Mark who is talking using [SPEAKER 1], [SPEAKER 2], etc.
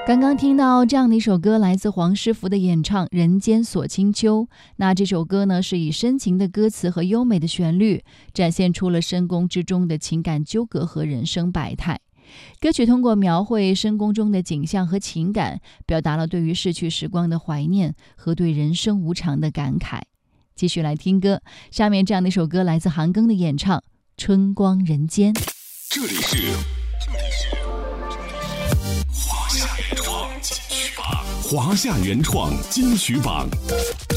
[SPEAKER 1] 刚刚听到这样的一首歌，来自黄诗福的演唱《人间锁清秋》。那这首歌呢，是以深情的歌词和优美的旋律，展现出了深宫之中的情感纠葛和人生百态。歌曲通过描绘深宫中的景象和情感，表达了对于逝去时光的怀念和对人生无常的感慨。继续来听歌，下面这样的一首歌来自韩庚的演唱《春光人间》。
[SPEAKER 2] 这里是华夏原创金曲榜，华夏原创金曲榜。